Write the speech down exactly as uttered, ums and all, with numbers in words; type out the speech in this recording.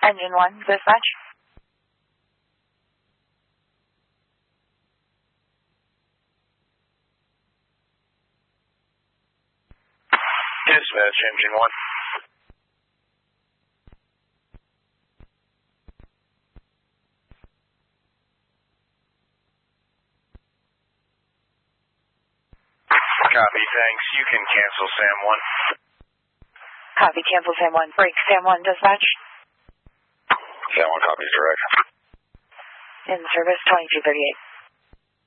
Engine one, dispatch. Dispatch, engine one. Copy, thanks. You can cancel Sam one. Copy, cancel Sam one. Break Sam one, dispatch. Sam one copies direct. In service, twenty-two thirty-eight.